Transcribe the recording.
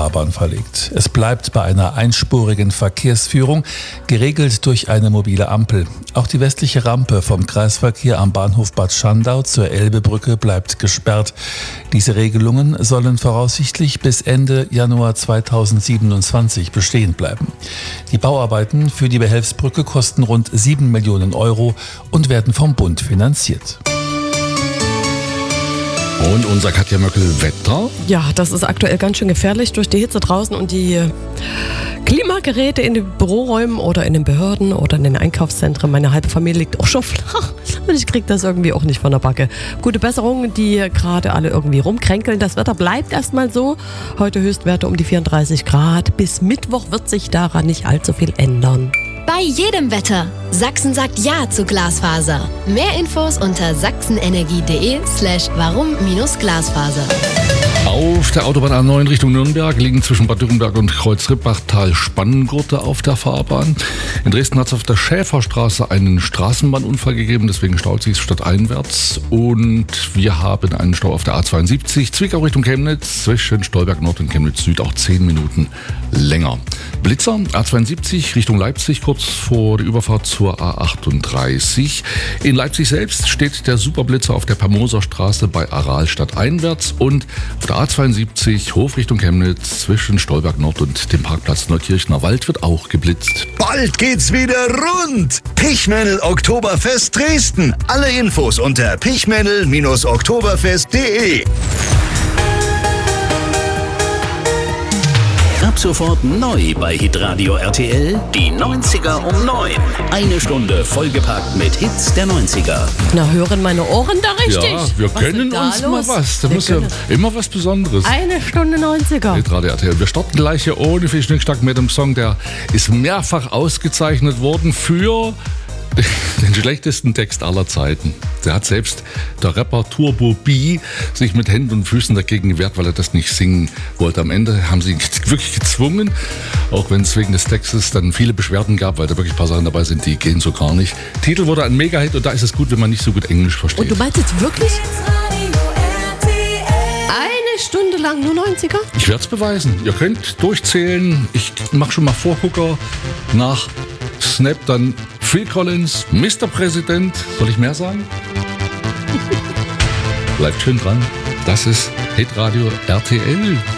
Fahrbahn verlegt. Es bleibt bei einer einspurigen Verkehrsführung, geregelt durch eine mobile Ampel. Auch die westliche Rampe vom Kreisverkehr am Bahnhof Bad Schandau zur Elbebrücke bleibt gesperrt. Diese Regelungen sollen voraussichtlich bis Ende Januar 2027 bestehen bleiben. Die Bauarbeiten für die Behelfsbrücke kosten rund 7 Millionen Euro und werden vom Bund finanziert. Und unser Katja Möckel-Wetter? Ja, das ist aktuell ganz schön gefährlich durch die Hitze draußen und die Klimageräte in den Büroräumen oder in den Behörden oder in den Einkaufszentren. Meine halbe Familie liegt auch schon flach und ich kriege das irgendwie auch nicht von der Backe. Gute Besserung, die gerade alle irgendwie rumkränkeln. Das Wetter bleibt erstmal so. Heute Höchstwerte um die 34 Grad. Bis Mittwoch wird sich daran nicht allzu viel ändern. Bei jedem Wetter. Sachsen sagt Ja zu Glasfaser. Mehr Infos unter sachsenenergie.de/warum-Glasfaser. Auf der Autobahn A9 Richtung Nürnberg liegen zwischen Bad Dürrenberg und Kreuz-Rippachtal Spanngurte auf der Fahrbahn. In Dresden hat es auf der Schäferstraße einen Straßenbahnunfall gegeben, deswegen staut sich es stadteinwärts. Und wir haben einen Stau auf der A72 Zwickau Richtung Chemnitz zwischen Stolberg Nord und Chemnitz Süd, auch 10 Minuten länger. Blitzer A72 Richtung Leipzig, kurz vor der Überfahrt zur A38. In Leipzig selbst steht der Superblitzer auf der Permoser Straße bei Aral stadteinwärts und auf der A72 Hof Richtung Chemnitz zwischen Stolberg Nord und dem Parkplatz Neukirchner Wald wird auch geblitzt. Bald geht's wieder rund! Pichmännel Oktoberfest Dresden. Alle Infos unter pichmännel-oktoberfest.de. Ab sofort neu bei Hitradio RTL, die 90er um 9. Eine Stunde vollgepackt mit Hits der 90er. Na, hören meine Ohren da richtig? Ja, wir gönnen uns mal was. Da muss ja immer was Besonderes. Eine Stunde 90er. Hitradio RTL. Wir starten gleich hier ohne viel Schnickschnack mit dem Song, der ist mehrfach ausgezeichnet worden für den schlechtesten Text aller Zeiten. Der hat selbst der Rapper Turbo B sich mit Händen und Füßen dagegen gewehrt, weil er das nicht singen wollte. Am Ende haben sie ihn wirklich gezwungen, auch wenn es wegen des Textes dann viele Beschwerden gab, weil da wirklich ein paar Sachen dabei sind, die gehen so gar nicht. Titel wurde ein Mega-Hit und da ist es gut, wenn man nicht so gut Englisch versteht. Und du meinst jetzt wirklich? Eine Stunde lang nur 90er? Ich werde es beweisen. Ihr könnt durchzählen. Ich mache schon mal Vorgucker nach Snap, dann Phil Collins, Mr. Präsident. Soll ich mehr sagen? Bleibt schön dran. Das ist Hitradio RTL.